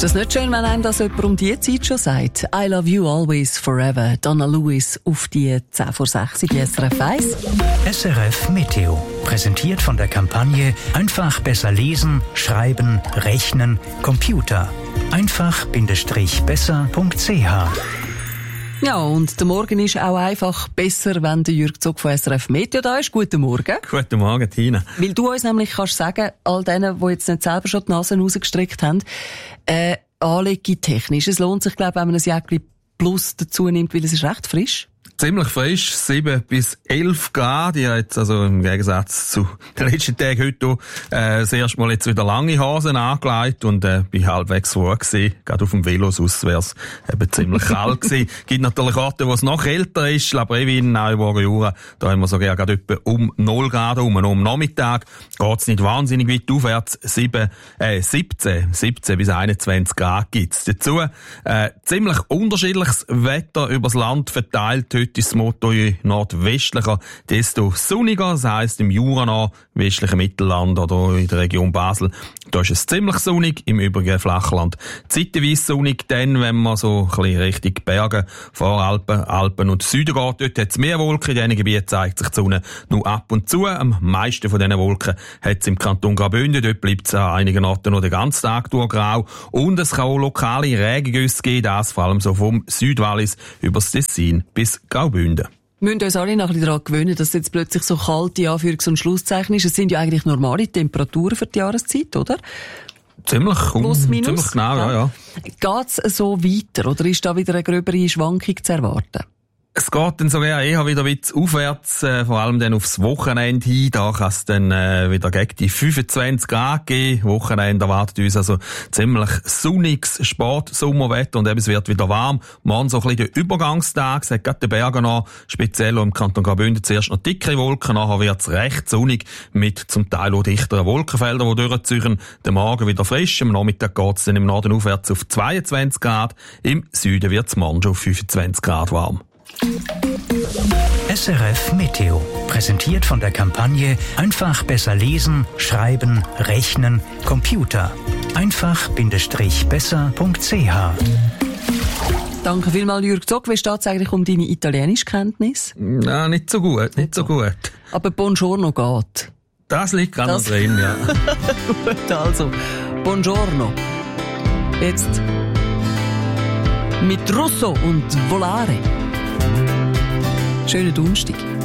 das nicht schön, wenn einem das jemand um die Zeit schon sagt? I love you always forever. Donna Lewis auf die 10 vor 6 bei SRF 1. SRF Meteo. Präsentiert von der Kampagne Einfach besser lesen, schreiben, rechnen, Computer. Einfach-besser.ch. Ja, und der Morgen ist auch einfach besser, wenn der Jürg Zog von SRF Meteo da ist. Guten Morgen. Guten Morgen, Tina. Weil du uns nämlich kannst sagen, all denen, die jetzt nicht selber schon die Nase rausgestreckt haben, anlegetechnisch. Es lohnt sich, glaube ich, wenn man ein Jäckchen Plus dazu nimmt, weil es ist recht frisch. Ziemlich frisch, 7 bis 11 Grad. Ich habe jetzt also im Gegensatz zu den letzten Tagen heute das erste Mal jetzt wieder lange Hosen angelegt und bin halbwegs froh gewesen. Gerade auf dem Velo, sonst wäre es eben ziemlich kalt gewesen. Gibt natürlich Orte, wo es noch kälter ist. Labrewin, Neuburger Jura, da haben wir sogar gerade etwa um 0 Grad rum. Und am Nachmittag geht's nicht wahnsinnig weit aufwärts. 17 bis 21 Grad gibt's. Dazu ziemlich unterschiedliches Wetter übers Land verteilt. Heute ist das Motto, je nordwestlicher, desto sonniger. Das heisst, im Jura, westlichen Mittelland oder in der Region Basel, da ist es ziemlich sonnig, im übrigen Flachland zeitweise sonnig. Dann, wenn man so ein bisschen Richtung Berge, Voralpen, Alpen und Süden geht, dort hat es mehr Wolken. In diesen Gebieten zeigt sich die Sonne nur ab und zu. Am meisten von diesen Wolken hat es im Kanton Graubünden. Dort bleibt es an einigen Orten noch den ganzen Tag durch grau. Und es kann auch lokale Regengüsse geben, das vor allem so vom Südwallis über das Tessin bis Graubünden. Wir müssen uns alle noch ein bisschen daran gewöhnen, dass es jetzt plötzlich so kalte Anführungs- und Schlusszeichen ist. Es sind ja eigentlich normale Temperaturen für die Jahreszeit, oder? Ziemlich genau, ja. Geht's so weiter, oder ist da wieder eine gröbere Schwankung zu erwarten? Es geht dann sogar eher wieder ein bisschen aufwärts, vor allem dann aufs Wochenende hin. Da kann es dann wieder gegen die 25 Grad gehen. Wochenende erwartet uns also ziemlich sonniges Sport-Sommerwetter und eben es wird wieder warm. Morgen so ein bisschen der Übergangstag. Es hat gerade den Bergen noch, speziell im Kanton Graubünden, zuerst noch dickere Wolken, nachher wird es recht sonnig mit zum Teil auch dichteren Wolkenfeldern, die durchziehen. Der Morgen wieder frisch, am Nachmittag geht es dann im Norden aufwärts auf 22 Grad. Im Süden wird es morgen schon auf 25 Grad warm. SRF Meteo. Präsentiert von der Kampagne Einfach besser lesen, schreiben, rechnen, Computer. Einfach-besser.ch. Danke vielmals, Jürg Zog. Wie steht es eigentlich um deine Italienischkenntnis? Ja, nicht so gut. Aber Buongiorno geht. Das liegt gerade noch drin, ja. Gut, also, Buongiorno. Jetzt mit Russo und Volare. Schönen Donnerstag.